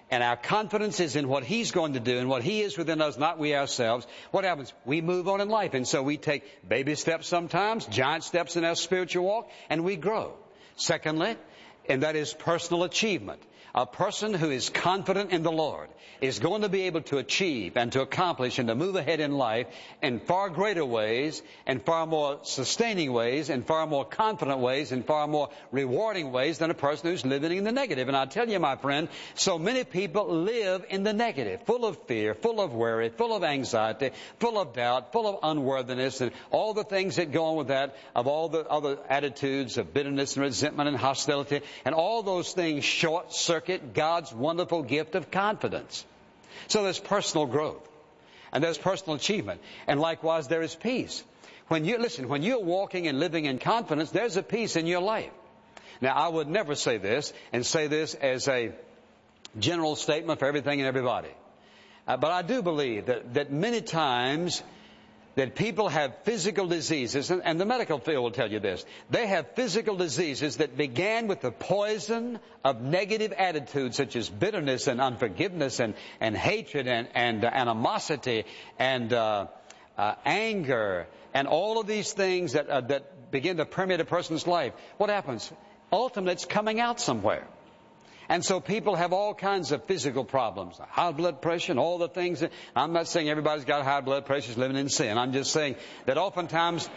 and our confidence is in what He's going to do and what He is within us, not we ourselves, what happens? We move on in life. And so we take baby steps sometimes, giant steps in our spiritual walk, and we grow. Secondly, and that is personal achievement. A person who is confident in the Lord is going to be able to achieve and to accomplish and to move ahead in life in far greater ways and far more sustaining ways and far more confident ways and far more rewarding ways than a person who's living in the negative. And I tell you, my friend, so many people live in the negative, full of fear, full of worry, full of anxiety, full of doubt, full of unworthiness, and all the things that go on with that, of all the other attitudes of bitterness and resentment and hostility, and all those things short-circuit God's wonderful gift of confidence. So there's personal growth, and there's personal achievement, and likewise there is peace. When you're walking and living in confidence, there's a peace in your life. Now, I would never say this as a general statement for everything and everybody. But I do believe that many times that people have physical diseases, and the medical field will tell you this. They have physical diseases that began with the poison of negative attitudes such as bitterness and unforgiveness and hatred and animosity and anger and all of these things that begin to permeate a person's life. What happens? Ultimately, it's coming out somewhere. And so people have all kinds of physical problems, high blood pressure and all the things. I'm not saying everybody's got high blood pressure is living in sin. I'm just saying that oftentimes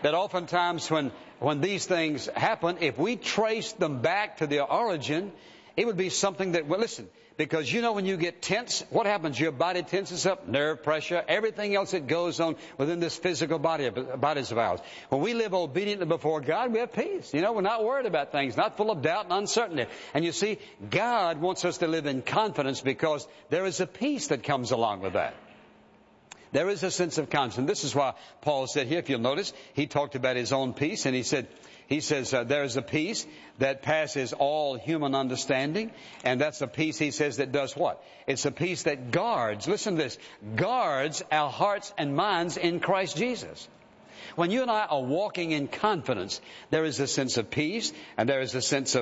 when these things happen, if we trace them back to their origin, it would be something that, well, listen, because you know when you get tense, what happens? Your body tenses up, nerve pressure, everything else that goes on within this physical bodies of ours. When we live obediently before God, we have peace. You know, we're not worried about things, not full of doubt and uncertainty. And you see, God wants us to live in confidence because there is a peace that comes along with that. There is a sense of confidence. This is why Paul said here, if you'll notice, he talked about his own peace, and he says there is a peace that passes all human understanding, and that's a peace, he says, that does what? It's a peace that guards, listen to this, guards our hearts and minds in Christ Jesus. When you and I are walking in confidence, there is a sense of peace, and there is a sense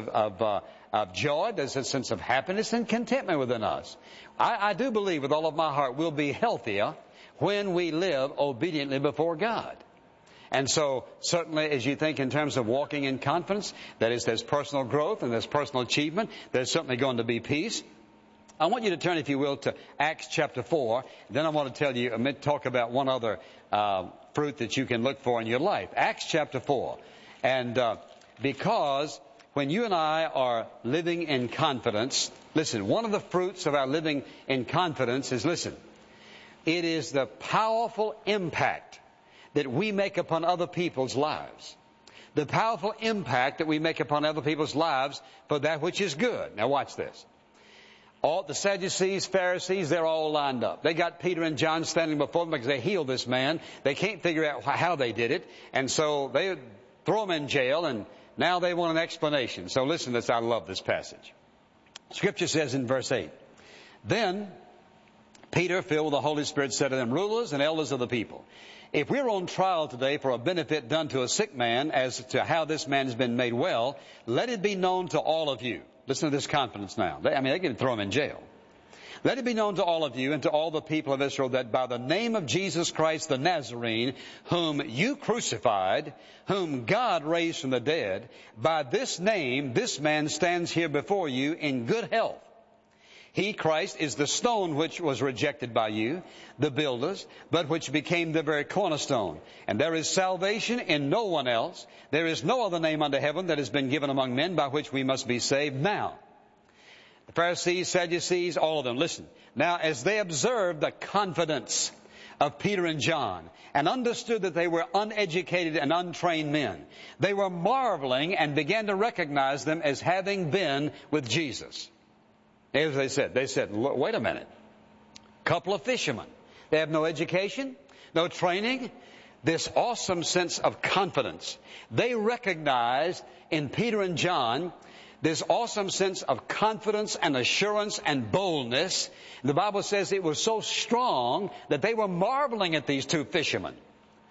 of joy, there's a sense of happiness and contentment within us. I do believe with all of my heart we'll be healthier when we live obediently before God. And so, certainly, as you think in terms of walking in confidence, that is, there's personal growth and there's personal achievement, there's certainly going to be peace. I want you to turn, if you will, to Acts chapter 4. Then I want to tell you, talk about one other fruit that you can look for in your life. Acts chapter 4. And because when you and I are living in confidence, listen, one of the fruits of our living in confidence is, listen, it is the powerful impact that we make upon other people's lives. The powerful impact that we make upon other people's lives for that which is good. Now watch this. All the Sadducees, Pharisees, they're all lined up. They got Peter and John standing before them because they healed this man. They can't figure out how they did it. And so they throw him in jail, and now they want an explanation. So listen to this. I love this passage. Scripture says in verse 8, Then Peter, filled with the Holy Spirit, said to them, Rulers and elders of the people, if we're on trial today for a benefit done to a sick man as to how this man has been made well, let it be known to all of you. Listen to this confidence now. They can throw him in jail. Let it be known to all of you and to all the people of Israel that by the name of Jesus Christ the Nazarene, whom you crucified, whom God raised from the dead, by this name this man stands here before you in good health. He, Christ, is the stone which was rejected by you, the builders, but which became the very cornerstone. And there is salvation in no one else. There is no other name under heaven that has been given among men by which we must be saved. Now, the Pharisees, Sadducees, all of them, listen. Now, as they observed the confidence of Peter and John and understood that they were uneducated and untrained men, they were marveling and began to recognize them as having been with Jesus. As they said, wait a minute. Couple of fishermen. They have no education, no training, this awesome sense of confidence. They recognized in Peter and John this awesome sense of confidence and assurance and boldness. The Bible says it was so strong that they were marveling at these two fishermen.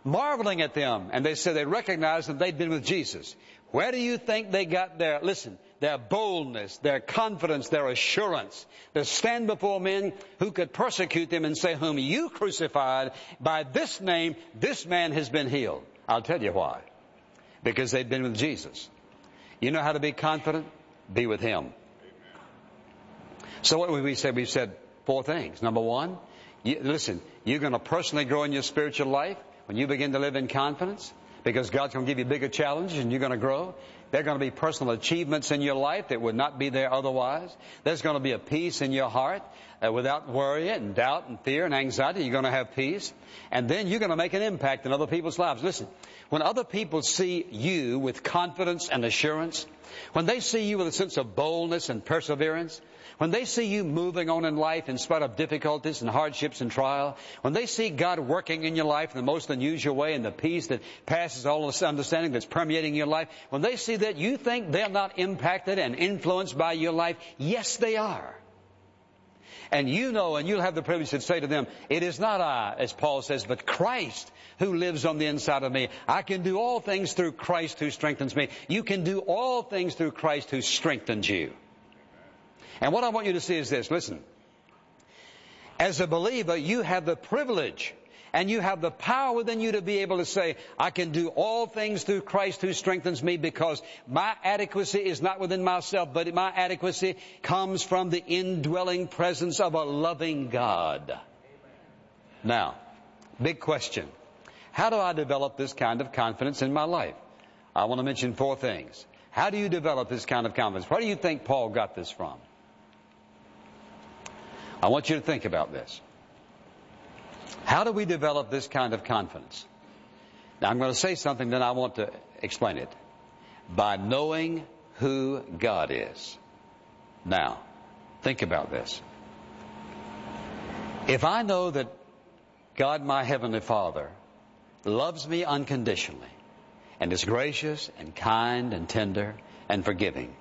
marveling at them. And they said they recognized that they'd been with Jesus. Where do you think they got their boldness, their confidence, their assurance to stand before men who could persecute them and say, whom you crucified, by this name, this man has been healed? I'll tell you why. Because they'd been with Jesus. You know how to be confident? Be with Him. So what would we say? We've said 4 things. Number 1, you're going to personally grow in your spiritual life when you begin to live in confidence, because God's going to give you bigger challenges and you're going to grow. There are going to be personal achievements in your life that would not be there otherwise. There's going to be a peace in your heart without worry and doubt and fear and anxiety. You're going to have peace. And then you're going to make an impact in other people's lives. Listen, when other people see you with confidence and assurance, when they see you with a sense of boldness and perseverance, when they see you moving on in life in spite of difficulties and hardships and trial, when they see God working in your life in the most unusual way and the peace that passes all understanding that's permeating your life, when they see that, you think they're not impacted and influenced by your life? Yes, they are. And you know, and you'll have the privilege to say to them, it is not I, as Paul says, but Christ who lives on the inside of me. I can do all things through Christ who strengthens me. You can do all things through Christ who strengthens you. And what I want you to see is this. Listen. As a believer, you have the privilege and you have the power within you to be able to say, I can do all things through Christ who strengthens me, because my adequacy is not within myself, but my adequacy comes from the indwelling presence of a loving God. Now, big question. How do I develop this kind of confidence in my life? I want to mention 4 things. How do you develop this kind of confidence? Where do you think Paul got this from? I want you to think about this. How do we develop this kind of confidence? Now, I'm going to say something, then I want to explain it. By knowing who God is. Now, think about this. If I know that God, my Heavenly Father, loves me unconditionally and is gracious and kind and tender and forgiving.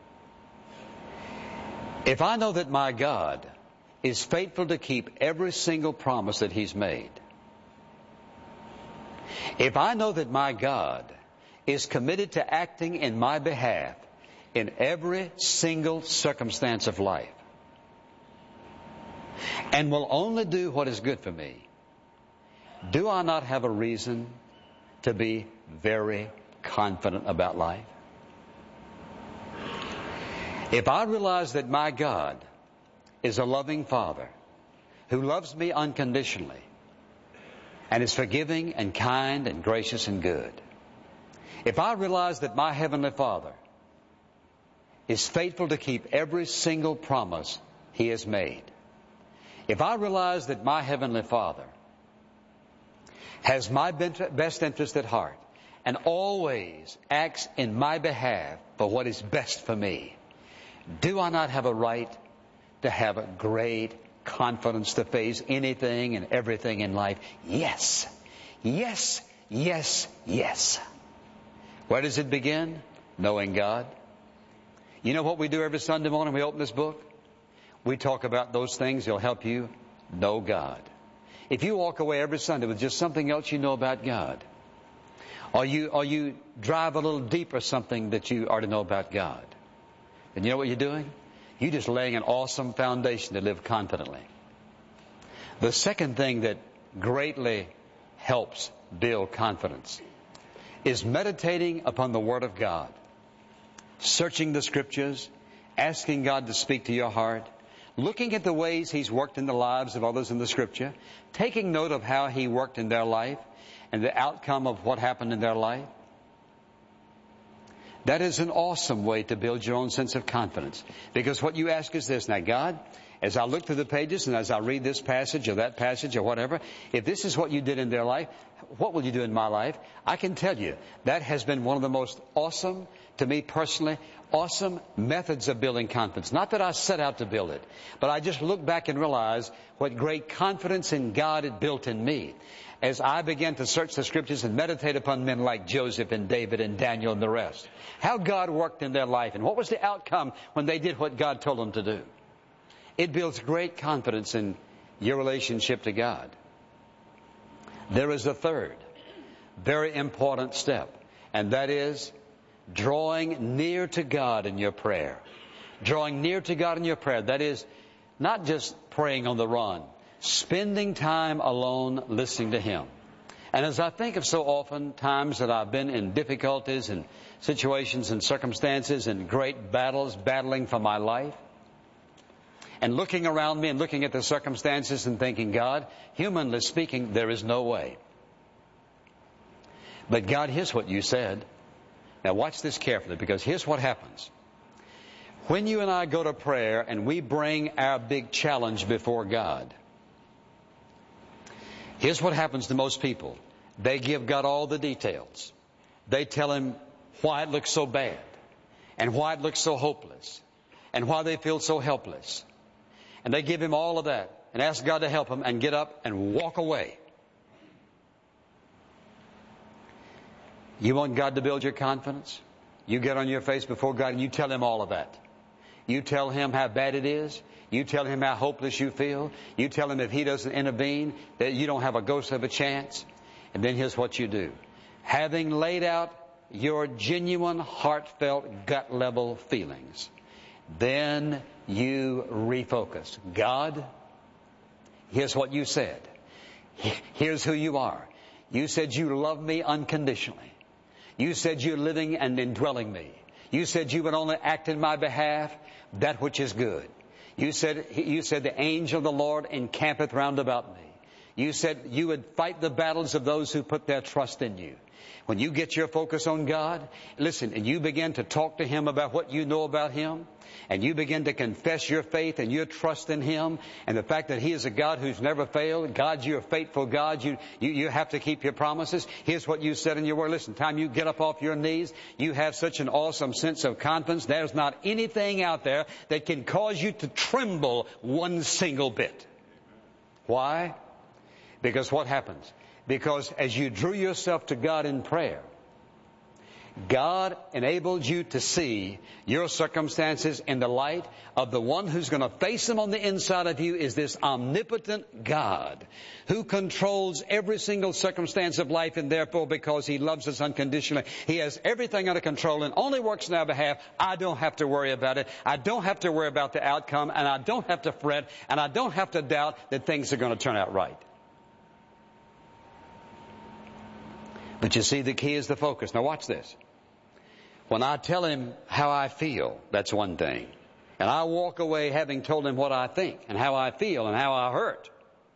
If I know that my God is faithful to keep every single promise that He's made. If I know that my God is committed to acting in my behalf in every single circumstance of life, and will only do what is good for me, do I not have a reason to be very confident about life? If I realize that my God is a loving Father who loves me unconditionally and is forgiving and kind and gracious and good, if I realize that my Heavenly Father is faithful to keep every single promise He has made, if I realize that my Heavenly Father has my best interest at heart and always acts in my behalf for what is best for me, do I not have a right to have a great confidence to face anything and everything in life? Yes. Yes, yes, yes. Where does it begin? Knowing God. You know what we do every Sunday morning when we open this book? We talk about those things that will help you know God. If you walk away every Sunday with just something else you know about God, or you drive a little deeper something that you already know about God, then you know what you're doing? You're just laying an awesome foundation to live confidently. The second thing that greatly helps build confidence is meditating upon the Word of God, searching the Scriptures, asking God to speak to your heart, looking at the ways He's worked in the lives of others in the Scripture, taking note of how He worked in their life and the outcome of what happened in their life. That is an awesome way to build your own sense of confidence. Because what you ask is this: now, God, as I look through the pages and as I read this passage or that passage or whatever, if this is what you did in their life, what will you do in my life? I can tell you that has been one of the most awesome, to me personally, awesome methods of building confidence. Not that I set out to build it, but I just look back and realize what great confidence in God it built in me as I began to search the Scriptures and meditate upon men like Joseph and David and Daniel and the rest. How God worked in their life and what was the outcome when they did what God told them to do. It builds great confidence in your relationship to God. There is a third. very important step. And that is drawing near to God in your prayer. Drawing near to God in your prayer. That is not just praying on the run. Spending time alone listening to Him. And as I think of so often times that I've been in difficulties and situations and circumstances and great battles, battling for my life, and looking around me and looking at the circumstances and thinking, God, humanly speaking, there is no way. But God, here's what you said. Now watch this carefully, because here's what happens. When you and I go to prayer and we bring our big challenge before God, here's what happens to most people. They give God all the details. They tell Him why it looks so bad, and why it looks so hopeless, and why they feel so helpless. And they give Him all of that and ask God to help them and get up and walk away. You want God to build your confidence? You get on your face before God and you tell Him all of that. You tell Him how bad it is. You tell Him how hopeless you feel. You tell Him if He doesn't intervene that you don't have a ghost of a chance. And then here's what you do. Having laid out your genuine, heartfelt, gut-level feelings, then you refocus. God, here's what you said. Here's who you are. You said you love me unconditionally. You said you're living and indwelling me. You said you would only act in my behalf that which is good. You said the angel of the Lord encampeth round about me. You said you would fight the battles of those who put their trust in you. When you get your focus on God, listen, and you begin to talk to Him about what you know about Him, and you begin to confess your faith and your trust in Him, and the fact that He is a God who's never failed. God, you're a faithful God. You have to keep your promises. Here's what you said in your word. Listen, time you get up off your knees, you have such an awesome sense of confidence. There's not anything out there that can cause you to tremble one single bit. Why? Because what happens? Because as you drew yourself to God in prayer, God enabled you to see your circumstances in the light of the one who's going to face them on the inside of you is this omnipotent God who controls every single circumstance of life, and therefore because He loves us unconditionally, He has everything under control and only works on our behalf. I don't have to worry about it. I don't have to worry about the outcome, and I don't have to fret, and I don't have to doubt that things are going to turn out right. But you see, the key is the focus. Now watch this. When I tell Him how I feel, that's one thing. And I walk away having told Him what I think and how I feel and how I hurt.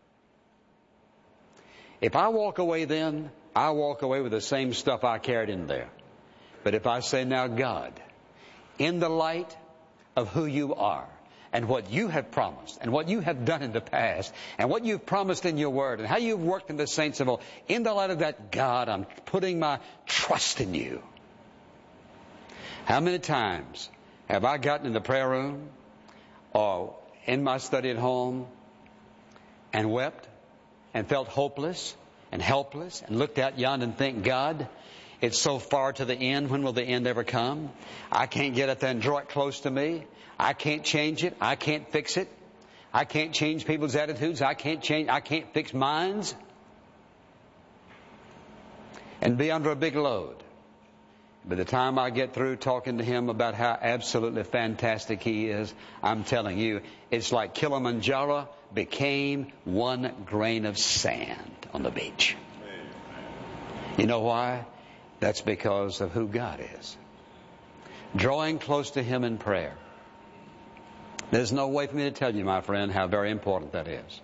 If I walk away then, I walk away with the same stuff I carried in there. But if I say, now God, in the light of who You are, and what You have promised, and what You have done in the past, and what You've promised in Your Word, and how You've worked in the saints of old, in the light of that, God, I'm putting my trust in You. How many times have I gotten in the prayer room or in my study at home and wept and felt hopeless and helpless and looked out yonder and think, God, it's so far to the end. When will the end ever come? I can't get up there and draw it close to me. I can't change it. I can't fix it. I can't change people's attitudes. I can't fix minds. And be under a big load. By the time I get through talking to Him about how absolutely fantastic He is, I'm telling you, it's like Kilimanjaro became one grain of sand on the beach. You know why? That's because of who God is. Drawing close to Him in prayer. There's no way for me to tell you, my friend, how very important that is.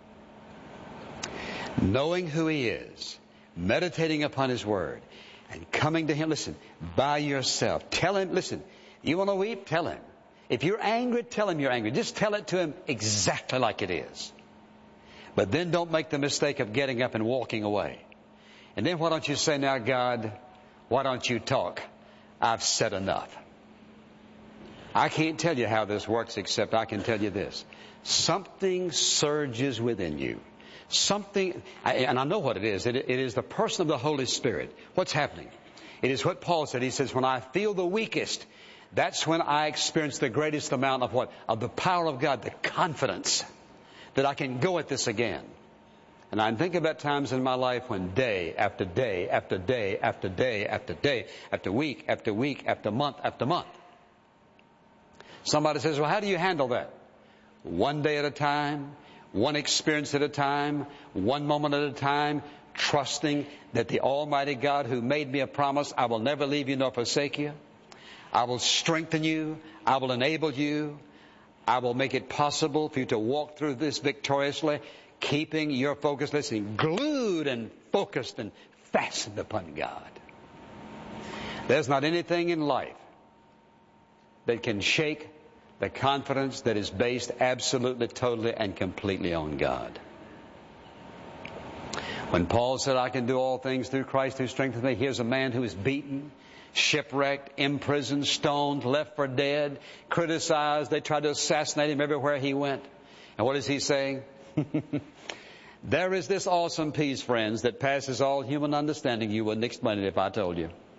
Knowing who He is, meditating upon His Word, and coming to Him, listen, by yourself. Tell Him, listen, you want to weep? Tell Him. If you're angry, tell Him you're angry. Just tell it to Him exactly like it is. But then don't make the mistake of getting up and walking away. And then why don't you say, now God, why don't you talk? I've said enough. I can't tell you how this works, except I can tell you this. Something surges within you. Something, and I know what it is. It is the person of the Holy Spirit. What's happening? It is what Paul said. He says, when I feel the weakest, that's when I experience the greatest amount of what? Of the power of God, the confidence that I can go at this again. And I'm thinking about times in my life when day after day after day after day after day, after week after week, after month, somebody says, well, how do you handle that? One day at a time, one experience at a time, one moment at a time, trusting that the Almighty God who made me a promise, I will never leave you nor forsake you. I will strengthen you. I will enable you. I will make it possible for you to walk through this victoriously, keeping your focus, listening, glued and focused and fastened upon God. There's not anything in life that can shake the confidence that is based absolutely, totally, and completely on God. When Paul said, I can do all things through Christ who strengthens me, here's a man who is beaten, shipwrecked, imprisoned, stoned, left for dead, criticized. They tried to assassinate him everywhere he went. And what is he saying? There is this awesome peace, friends, that passes all human understanding. You wouldn't explain it if I told you.